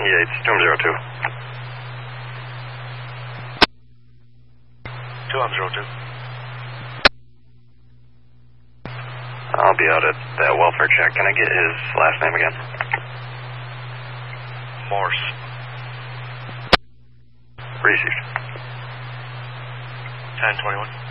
Yates, 202. 202. I'll be out at that welfare check. Can I get his last name again? Morse. Received. 1021.